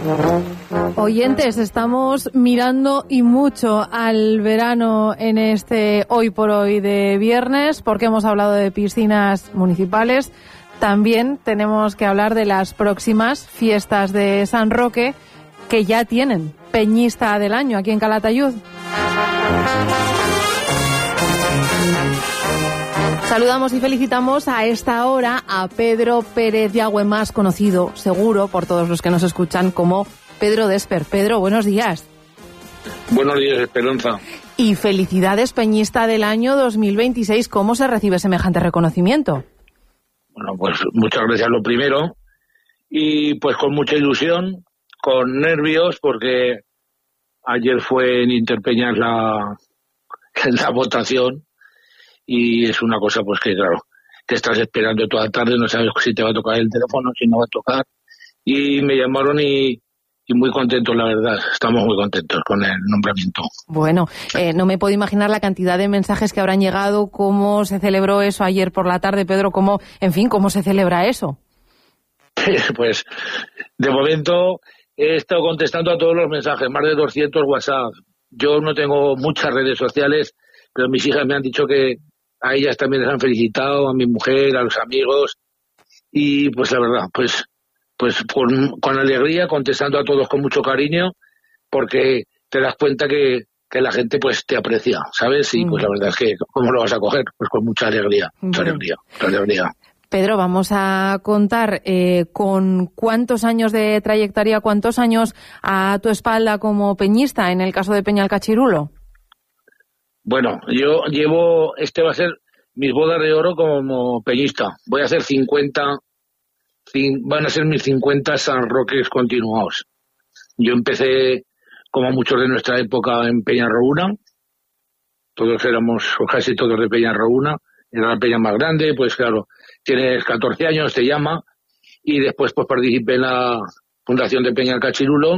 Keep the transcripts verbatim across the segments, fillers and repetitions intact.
Oyentes, estamos mirando y mucho al verano en este Hoy por Hoy de viernes, porque hemos hablado de piscinas municipales. También tenemos que hablar de las próximas fiestas de San Roque, que ya tienen Peñista del Año aquí en Calatayud. Saludamos y felicitamos a esta hora a Pedro Pérez Yagüe, más conocido, seguro, por todos los que nos escuchan como Pedro Desper. Pedro, buenos días. Buenos días, Esperanza. Y felicidades, Peñista del Año dos mil veintiséis. ¿Cómo se recibe semejante reconocimiento? Bueno, pues muchas gracias lo primero. Y pues con mucha ilusión, con nervios, porque ayer fue en Interpeñas la, la votación. Y es una cosa, pues que claro, te estás esperando toda la tarde, no sabes si te va a tocar el teléfono, si no va a tocar. Y me llamaron y, y muy contentos, la verdad. Estamos muy contentos con el nombramiento. Bueno, eh, no me puedo imaginar la cantidad de mensajes que habrán llegado, cómo se celebró eso ayer por la tarde, Pedro, cómo, en fin, cómo se celebra eso. Pues, de momento he estado contestando a todos los mensajes, más de doscientos WhatsApp. Yo no tengo muchas redes sociales, pero mis hijas me han dicho que a ellas también les han felicitado, a mi mujer, a los amigos, y pues la verdad, pues pues con, con alegría, contestando a todos con mucho cariño, porque te das cuenta que, que la gente pues te aprecia, ¿sabes? Y pues la verdad es que, ¿cómo lo vas a coger? Pues con mucha alegría, mucha alegría, mucha alegría. Pedro, vamos a contar eh, con cuántos años de trayectoria, cuántos años a tu espalda como peñista, en el caso de Peñalcachirulo. Bueno, yo llevo, este va a ser mis bodas de oro como peñista. Voy a hacer cincuenta, cin, van a ser mis cincuenta San Roques continuados. Yo empecé, como muchos de nuestra época, en Peñarrouna. Todos éramos, o casi todos de Peñarrouna. Era la peña más grande, pues claro, tienes catorce años, te llama. Y después pues participé en la fundación de Peñalcachirulo.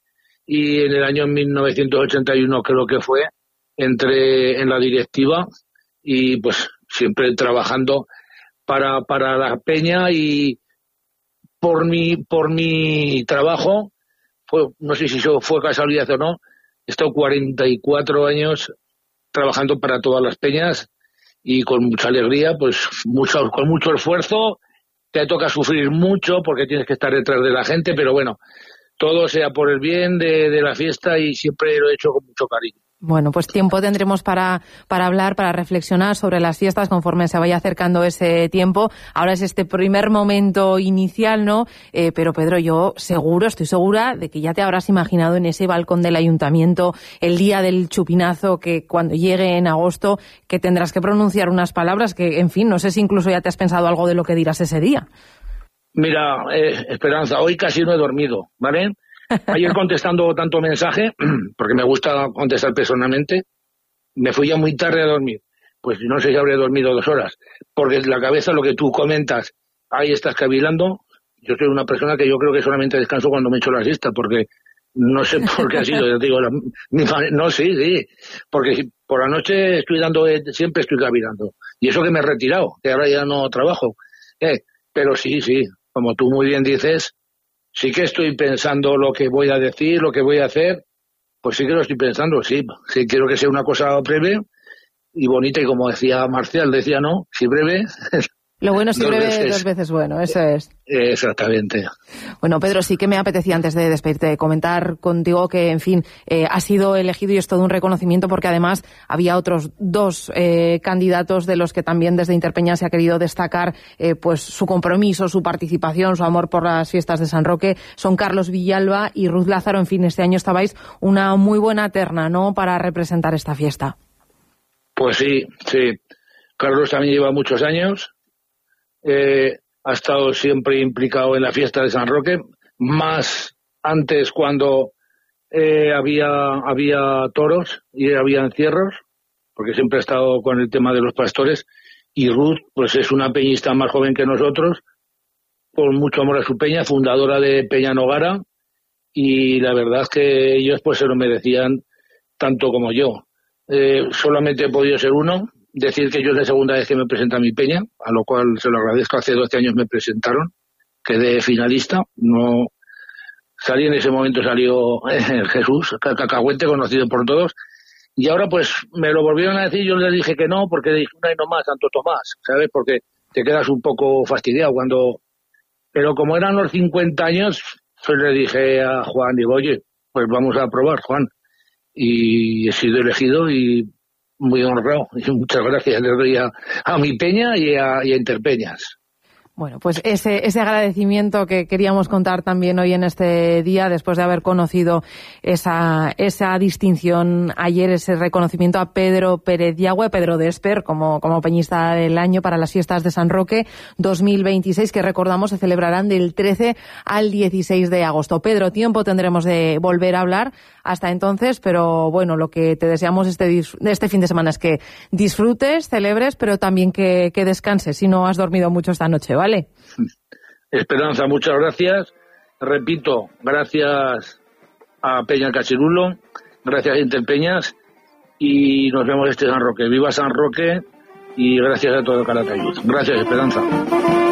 Y en el año mil novecientos ochenta y uno creo que fue, entré en la directiva y pues siempre trabajando para para la peña, y por mi por mi trabajo fue, no sé si eso fue casualidad o no, he estado cuarenta y cuatro años trabajando para todas las peñas y con mucha alegría, pues mucho con mucho esfuerzo. Te toca sufrir mucho porque tienes que estar detrás de la gente, pero bueno, todo sea por el bien de, de la fiesta, y siempre lo he hecho con mucho cariño. Bueno, pues tiempo tendremos para, para hablar, para reflexionar sobre las fiestas conforme se vaya acercando ese tiempo. Ahora es este primer momento inicial, ¿no? Eh, pero Pedro, yo seguro, estoy segura de que ya te habrás imaginado en ese balcón del ayuntamiento el día del chupinazo, que cuando llegue en agosto, que tendrás que pronunciar unas palabras que, en fin, no sé si incluso ya te has pensado algo de lo que dirás ese día. Mira, eh, Esperanza, hoy casi no he dormido, ¿vale? Ayer contestando tanto mensaje, porque me gusta contestar personalmente, me fui ya muy tarde a dormir. Pues no sé si habré dormido dos horas, porque en la cabeza lo que tú comentas, ahí estás cavilando. Yo soy una persona que yo creo que solamente descanso cuando me echo la siesta, porque no sé por qué ha sido, yo digo, la, mi, no, sí, sí, porque por la noche estoy dando, siempre estoy cavilando. Y eso que me he retirado, que ahora ya no trabajo. Eh, pero sí, sí, como tú muy bien dices, sí que estoy pensando lo que voy a decir, lo que voy a hacer, pues sí que lo estoy pensando, sí. Sí, quiero que sea una cosa breve y bonita, y como decía Marcial, decía, ¿no? Si breve... Lo bueno es que breve veces. dos veces bueno, eso es. Exactamente. Bueno, Pedro, sí que me apetecía, antes de despedirte, comentar contigo que, en fin, eh, ha sido elegido, y es todo un reconocimiento, porque además había otros dos eh, candidatos de los que también desde Interpeña se ha querido destacar eh, pues su compromiso, su participación, su amor por las fiestas de San Roque. Son Carlos Villalba y Ruth Lázaro. En fin, este año estabais una muy buena terna, ¿no?, para representar esta fiesta. Pues sí, sí. Carlos también lleva muchos años. Eh, ha estado siempre implicado en la fiesta de San Roque, más antes cuando eh, había había toros y había encierros, porque siempre ha estado con el tema de los pastores. Y Ruth, pues es una peñista más joven que nosotros, con mucho amor a su peña, fundadora de Peña Nogara, y la verdad es que ellos pues se lo merecían tanto como yo. Eh, solamente he podido ser uno. Decir que yo es la segunda vez que me presenta mi peña, a lo cual se lo agradezco. Hace doce años me presentaron, quedé finalista, no salí en ese momento, salió eh, Jesús, Cacahuete, conocido por todos, y ahora pues me lo volvieron a decir, yo les dije que no, porque dije, no hay no más, Santo Tomás, ¿sabes? Porque te quedas un poco fastidiado cuando... Pero como eran los cincuenta años, pues le dije a Juan, digo, oye, pues vamos a probar, Juan. Y he sido elegido y muy honrado. Y muchas gracias le doy a, a mi peña y a, y a Interpeñas. Bueno, pues ese, ese agradecimiento que queríamos contar también hoy en este día, después de haber conocido esa, esa distinción ayer, ese reconocimiento a Pedro Pérez Yagüe, Pedro Desper, como, como peñista del año para las fiestas de San Roque dos mil veintiséis, que recordamos se celebrarán del trece al dieciséis de agosto. Pedro, tiempo tendremos de volver a hablar hasta entonces, pero bueno, lo que te deseamos este, este fin de semana es que disfrutes, celebres, pero también que, que descanses, si no has dormido mucho esta noche, ¿vale? Esperanza, muchas gracias. Repito, gracias a Peña Cachirulo, gracias a Interpeñas, y nos vemos este San Roque. Viva San Roque y gracias a todo Calatayud. Gracias, Esperanza.